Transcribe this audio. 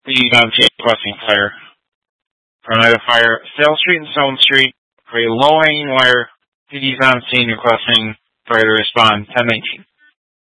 The J requesting fire. Tornado fire, Sale Street and Stone Street. For a low-hanging wire, PD's on scene requesting fire to respond 1019.